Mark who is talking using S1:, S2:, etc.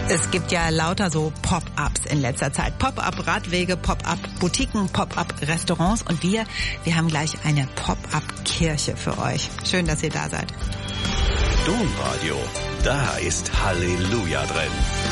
S1: Es gibt ja lauter so Pop-ups in letzter Zeit. Pop-up-Radwege, Pop-up-Boutiquen, Pop-up-Restaurants und wir haben gleich eine Pop-up-Kirche für euch. Schön, dass ihr da seid.
S2: Domradio, da ist Halleluja drin.